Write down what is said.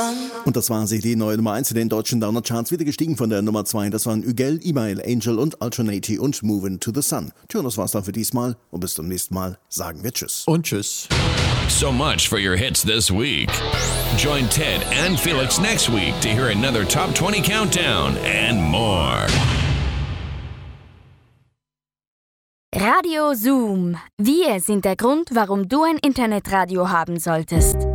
Und das war sie, die neue Nummer 1 in den deutschen Downer-Charts, wieder gestiegen von der Nummer 2. Das waren Ügel, Email, Angel und Alternati und Moving to the Sun. Tja, das war's dann für diesmal und bis zum nächsten Mal sagen wir Tschüss. Und Tschüss. So much for your hits this week. Join Ted and Felix next week to hear another Top 20 Countdown and more. Radio Zoom. Wir sind der Grund, warum du ein Internetradio haben solltest.